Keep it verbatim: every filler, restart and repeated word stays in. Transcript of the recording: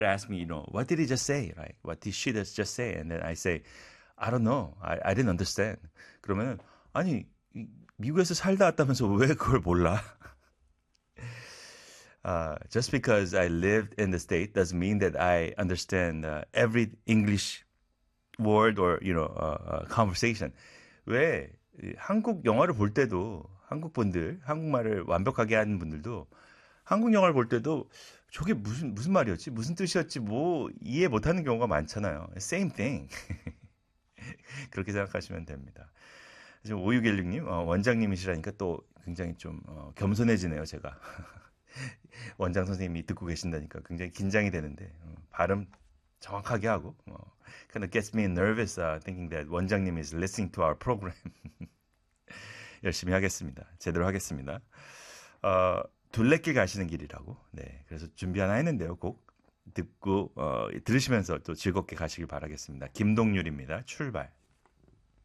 ask me, you know, what did he just say? Right? What did she just say? And then I say, I don't know. I, I didn't understand. 그러면은 아니 미국에서 살다 왔다면서 왜 그걸 몰라? Uh, just because I lived in the state doesn't mean that I understand uh, every English word or you know uh, uh, conversation. 왜 한국 영화를 볼 때도 한국 분들 한국말을 완벽하게 하는 분들도 한국 영화를 볼 때도 저게 무슨 무슨 말이었지 무슨 뜻이었지 뭐 이해 못하는 경우가 많잖아요. Same thing. 그렇게 생각하시면 됩니다. 지금 오육일육 님 어, 원장님이시라니까 또 굉장히 좀 어, 겸손해지네요 제가. 원장 선생님이 듣고 계신다니까 굉장히 긴장이 되는데 어, 발음 정확하게 하고 어, kind of gets me nervous uh, thinking that 원장님 is listening to our program. 열심히 하겠습니다. 제대로 하겠습니다. 어, 둘레길 가시는 길이라고. 네, 그래서 준비 하나 했는데요. 곡 듣고 어, 들으시면서 또 즐겁게 가시길 바라겠습니다. 김동률입니다. 출발.